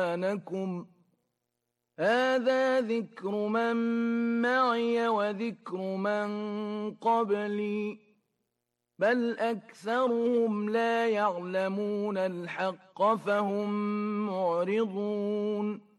قرآنكم هذا ذكر من معي وذكر من قبلي بل أكثرهم لا يعلمون الحق فهم معرضون